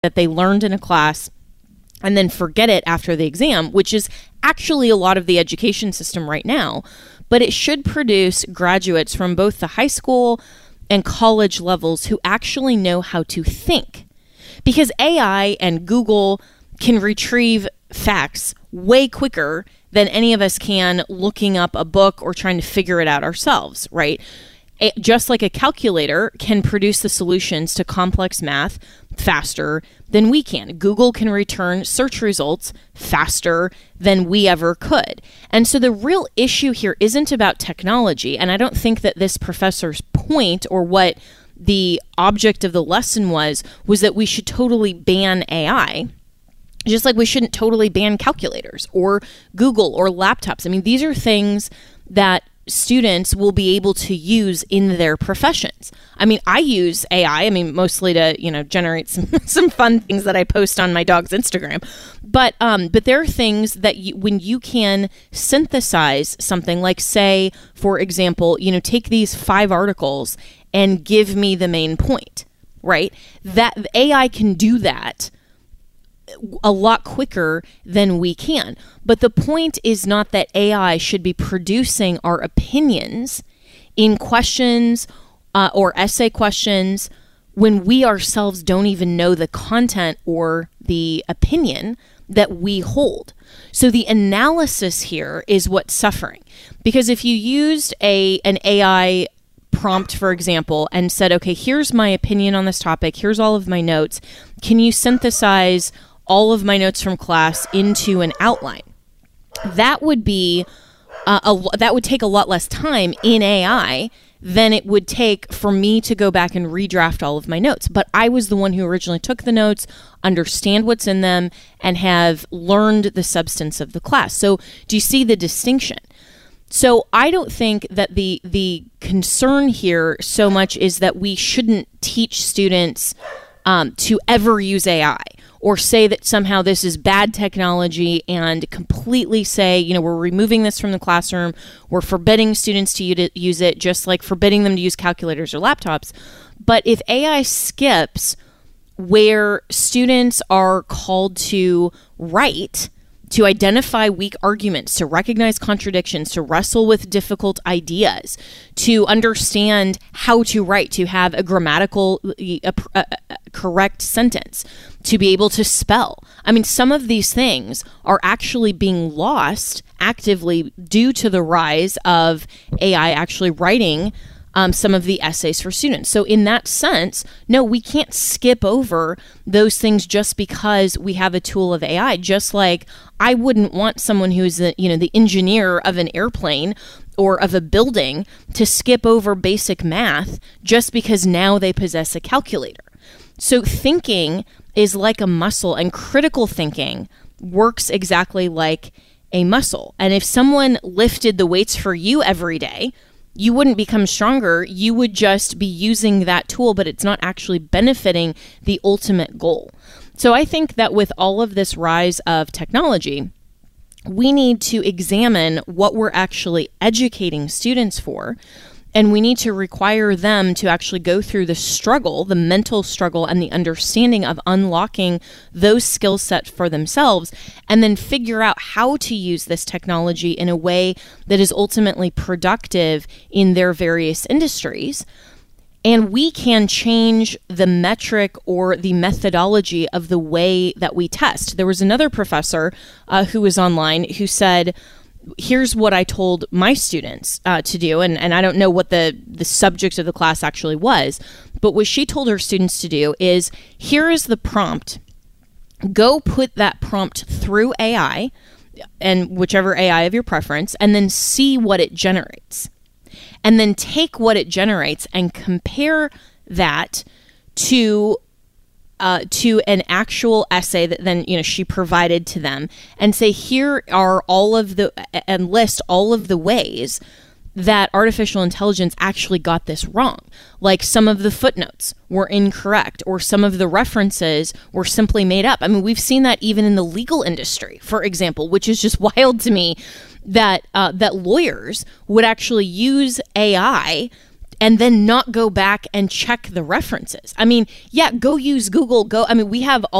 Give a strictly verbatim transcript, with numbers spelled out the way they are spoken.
that they learned in a class and then forget it after the exam, which is actually a lot of the education system right now. But it should produce graduates from both the high school and college levels who actually know how to think. Because A I and Google can retrieve facts way quicker than any of us can looking up a book or trying to figure it out ourselves, right? It, just like a calculator can produce the solutions to complex math faster than we can. Google can return search results faster than we ever could. And so the real issue here isn't about technology. And I don't think that this professor's point or what the object of the lesson was, was that we should totally ban A I. Just like we shouldn't totally ban calculators or Google or laptops. I mean, these are things that students will be able to use in their professions. I mean, I use A I, I mean, mostly to, you know, generate some, some fun things that I post on my dog's Instagram. But um, but there are things that you, when you can synthesize something like, say, for example, you know, take these five articles and give me the main point, right? That A I can do that a lot quicker than we can. But the point is not that A I should be producing our opinions in questions uh, or essay questions when we ourselves don't even know the content or the opinion that we hold. So the analysis here is what's suffering. Because if you used a an A I prompt, for example, and said, okay, here's my opinion on this topic, here's all of my notes, can you synthesize all of my notes from class into an outline? That would be uh, a, that would take a lot less time in A I than it would take for me to go back and redraft all of my notes. But I was the one who originally took the notes, understand what's in them, and have learned the substance of the class. So do you see the distinction? So I don't think that the the concern here so much is that we shouldn't teach students um, to ever use A I, or say that somehow this is bad technology and completely say, you know, we're removing this from the classroom, we're forbidding students to use it, just like forbidding them to use calculators or laptops. But if A I skips where students are called to write, to identify weak arguments, to recognize contradictions, to wrestle with difficult ideas, to understand how to write, to have a grammatical, a, a, a correct sentence, to be able to spell. I mean, some of these things are actually being lost actively due to the rise of A I actually writing Um, some of the essays for students. So in that sense, no, we can't skip over those things just because we have a tool of A I. Just like I wouldn't want someone who's the, you know, the engineer of an airplane or of a building to skip over basic math just because now they possess a calculator. So thinking is like a muscle, and critical thinking works exactly like a muscle. And if someone lifted the weights for you every day, you wouldn't become stronger. You would just be using that tool, but it's not actually benefiting the ultimate goal. So I think that with all of this rise of technology, we need to examine what we're actually educating students for. And we need to require them to actually go through the struggle, the mental struggle, and the understanding of unlocking those skill sets for themselves, and then figure out how to use this technology in a way that is ultimately productive in their various industries. And we can change the metric or the methodology of the way that we test. There was another professor uh, who was online who said, here's what I told my students uh, to do, and, and I don't know what the, the subject of the class actually was, but what she told her students to do is, here is the prompt. Go put that prompt through A I, and whichever A I of your preference, and then see what it generates. And then take what it generates and compare that to Uh, to an actual essay that then, you know, she provided to them, and say, here are all of the, and list all of the ways that artificial intelligence actually got this wrong. Like some of the footnotes were incorrect, or some of the references were simply made up. I mean, we've seen that even in the legal industry, for example, which is just wild to me, that uh, that lawyers would actually use A I and then not go back and check the references. I mean, yeah, go use Google. Go. I mean, we have all